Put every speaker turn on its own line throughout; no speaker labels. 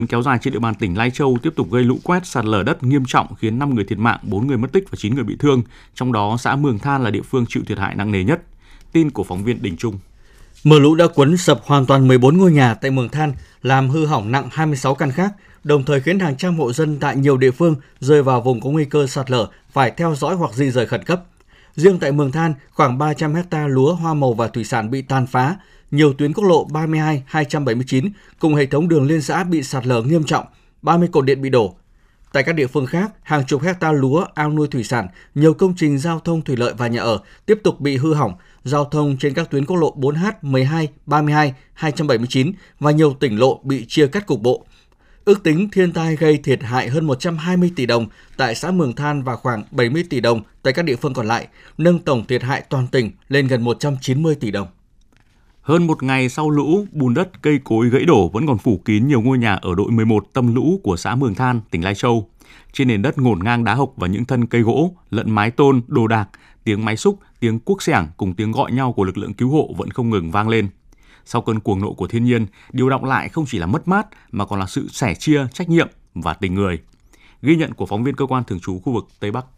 kéo dài trên địa bàn tỉnh Lai Châu tiếp tục gây lũ quét, sạt lở đất nghiêm trọng khiến 5 người thiệt mạng, 4 người mất tích và 9 người bị thương. Trong đó, xã Mường Than là địa phương chịu thiệt hại nặng nề nhất. Tin của phóng viên Đình Trung.
Mưa lũ đã cuốn sập hoàn toàn 14 ngôi nhà tại Mường Than, làm hư hỏng nặng 26 căn khác, đồng thời khiến hàng trăm hộ dân tại nhiều địa phương rơi vào vùng có nguy cơ sạt lở phải theo dõi hoặc di rời khẩn cấp. Riêng tại Mường Than, khoảng 300 ha lúa, hoa màu và thủy sản bị tàn phá, nhiều tuyến quốc lộ 32, 279 cùng hệ thống đường liên xã bị sạt lở nghiêm trọng, 30 cột điện bị đổ. Tại các địa phương khác, hàng chục hecta lúa, ao nuôi thủy sản, nhiều công trình giao thông thủy lợi và nhà ở tiếp tục bị hư hỏng, giao thông trên các tuyến quốc lộ 4H, 12, 32, 279 và nhiều tỉnh lộ bị chia cắt cục bộ. Ước tính thiên tai gây thiệt hại hơn 120 tỷ đồng tại xã Mường Than và khoảng 70 tỷ đồng tại các địa phương còn lại, nâng tổng thiệt hại toàn tỉnh lên gần 190 tỷ đồng.
Hơn một ngày sau lũ, bùn đất, cây cối gãy đổ vẫn còn phủ kín nhiều ngôi nhà ở đội 11 tâm lũ của xã Mường Than, tỉnh Lai Châu. Trên nền đất ngổn ngang đá hộc và những thân cây gỗ, lẫn mái tôn, đồ đạc, tiếng máy xúc, tiếng cuốc xẻng cùng tiếng gọi nhau của lực lượng cứu hộ vẫn không ngừng vang lên. Sau cơn cuồng nộ của thiên nhiên, điều đọng lại không chỉ là mất mát mà còn là sự sẻ chia, trách nhiệm và tình người. Ghi nhận của phóng viên cơ quan thường trú khu vực Tây Bắc.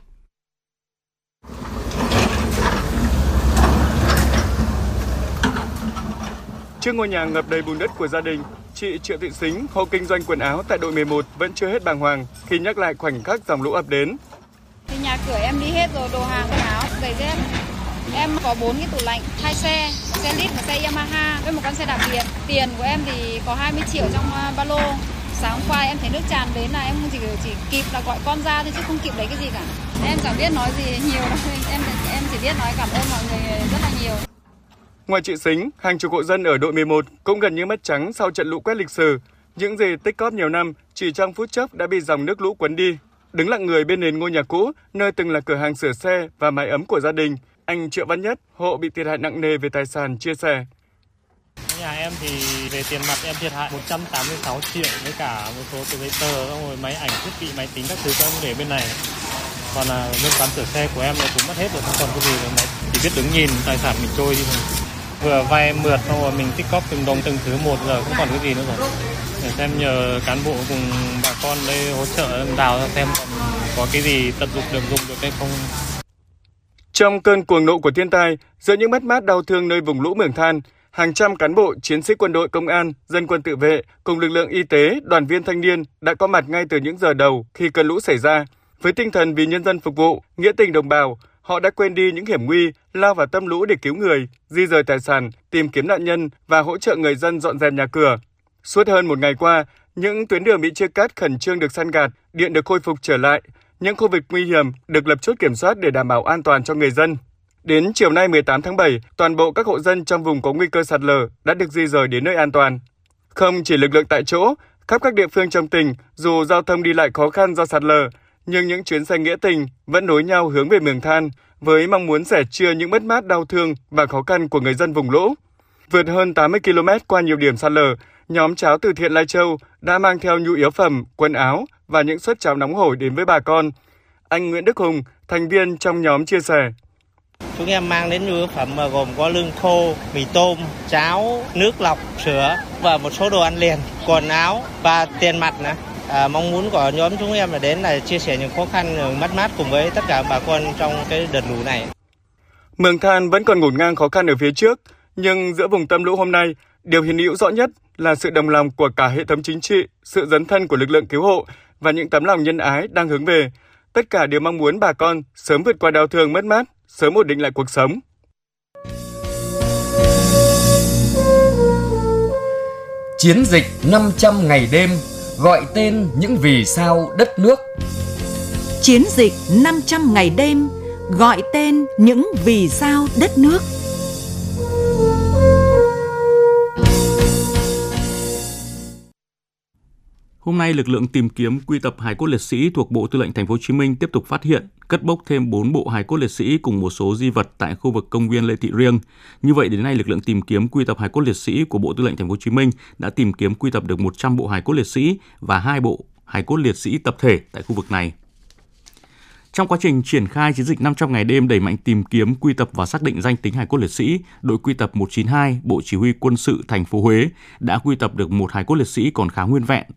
Trước ngôi nhà ngập đầy bùn đất của gia đình, chị Triệu Thị Sính, hộ kinh doanh quần áo tại đội 11 vẫn chưa hết bàng hoàng khi nhắc lại khoảnh khắc dòng lũ ập đến.
Thì nhà cửa em đi hết rồi, đồ hàng, quần áo, giày dép. Em có 4 cái tủ lạnh, 2 xe lít và xe Yamaha với một con xe đạp điện. Tiền của em thì có 20 triệu trong ba lô. Sáng hôm qua em thấy nước tràn đến là em chỉ kịp là gọi con ra thôi chứ không kịp lấy cái gì cả. Em chẳng biết nói gì nhiều đâu, em chỉ biết nói cảm ơn mọi người rất là nhiều.
Ngoài chị Sính, hàng chục hộ dân ở đội 11 cũng gần như mất trắng sau trận lũ quét lịch sử. Những gì tích cóp nhiều năm chỉ trong phút chốc đã bị dòng nước lũ cuốn đi. Đứng lặng người bên nền ngôi nhà cũ, nơi từng là cửa hàng sửa xe và mái ấm của gia đình, anh Triệu Văn Nhất, hộ bị thiệt hại nặng nề về tài sản, chia sẻ.
Nhà em thì về tiền mặt em thiệt hại 186 triệu với cả một số cái giấy tờ, rồi máy ảnh, thiết bị, máy tính các thứ em để bên này. Còn là bên quán sửa xe của em là cũng mất hết rồi, không còn cái gì nữa, chỉ biết đứng nhìn tài sản mình trôi đi thôi. Vừa vay mượt xong rồi mình tích cóp từng đồng từng thứ một, giờ không còn cái gì nữa rồi. Để xem nhờ cán bộ cùng bà con đây hỗ trợ đào ra xem còn có cái gì tận dụng được hay không.
Trong cơn cuồng nộ của thiên tai, giữa những mất mát đau thương nơi vùng lũ Mường Than, hàng trăm cán bộ, chiến sĩ quân đội, công an, dân quân tự vệ cùng lực lượng y tế, đoàn viên thanh niên đã có mặt ngay từ những giờ đầu khi cơn lũ xảy ra. Với tinh thần vì nhân dân phục vụ, nghĩa tình đồng bào, họ đã quên đi những hiểm nguy, lao vào tâm lũ để cứu người, di rời tài sản, tìm kiếm nạn nhân và hỗ trợ người dân dọn dẹp nhà cửa. Suốt hơn một ngày qua, những tuyến đường bị chia cắt khẩn trương được san gạt, điện được khôi phục trở lại. Những khu vực nguy hiểm được lập chốt kiểm soát để đảm bảo an toàn cho người dân. Đến chiều nay 18 tháng 7, toàn bộ các hộ dân trong vùng có nguy cơ sạt lở đã được di rời đến nơi an toàn. Không chỉ lực lượng tại chỗ, khắp các địa phương trong tỉnh, dù giao thông đi lại khó khăn do sạt lở, nhưng những chuyến xe nghĩa tình vẫn nối nhau hướng về Mường Than với mong muốn sẻ chia những mất mát đau thương và khó khăn của người dân vùng lũ. Vượt hơn 80 km qua nhiều điểm sạt lở, nhóm Cháo Từ Thiện Lai Châu đã mang theo nhu yếu phẩm, quần áo và những suất cháo nóng hổi đến với bà con. Anh Nguyễn Đức Hùng, thành viên trong nhóm chia sẻ.
Chúng em mang đến nhu yếu phẩm mà gồm có lương khô, mì tôm, cháo, nước lọc, sữa và một số đồ ăn liền, quần áo và tiền mặt nữa. Mong muốn của nhóm chúng em là đến là chia sẻ những khó khăn, mất mát cùng với tất cả bà con trong cái đợt lũ này.
Mường Than vẫn còn ngổn ngang khó khăn ở phía trước, nhưng giữa vùng tâm lũ hôm nay, điều hiện hữu rõ nhất là sự đồng lòng của cả hệ thống chính trị, sự dấn thân của lực lượng cứu hộ và những tấm lòng nhân ái đang hướng về. Tất cả đều mong muốn bà con sớm vượt qua đau thương mất mát, sớm ổn định lại cuộc sống.
Chiến dịch 500 ngày đêm gọi tên những vì sao đất nước.
Chiến dịch 500 ngày đêm gọi tên những vì sao đất nước.
Hôm nay, lực lượng tìm kiếm quy tập hài cốt liệt sĩ thuộc Bộ Tư lệnh Thành phố Hồ Chí Minh tiếp tục phát hiện, cất bốc thêm 4 bộ hài cốt liệt sĩ cùng một số di vật tại khu vực công viên Lê Thị Riêng. Như vậy, đến nay lực lượng tìm kiếm quy tập hài cốt liệt sĩ của Bộ Tư lệnh Thành phố Hồ Chí Minh đã tìm kiếm quy tập được 100 bộ hài cốt liệt sĩ và 2 bộ hài cốt liệt sĩ tập thể tại khu vực này. Trong quá trình triển khai chiến dịch 500 ngày đêm đẩy mạnh tìm kiếm, quy tập và xác định danh tính hài cốt liệt sĩ, đội quy tập 192, Bộ Chỉ huy Quân sự thành phố Huế đã quy tập được một hài cốt liệt sĩ còn khá nguyên vẹn